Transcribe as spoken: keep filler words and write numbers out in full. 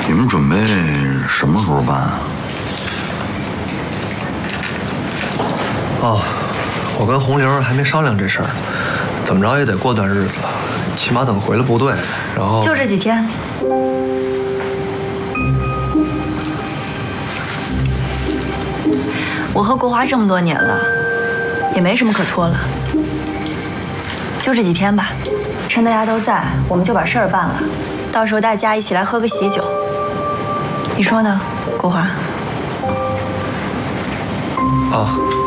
你们准备什么时候办啊？ 哦，我跟红玲还没商量这事儿，怎么着也得过段日子，起码等回了部队，然后就这几天。我和国华这么多年了，也没什么可拖了，就这几天吧，趁大家都在，我们就把事儿办了，到时候大家一起来喝个喜酒，你说呢，国华？ 啊。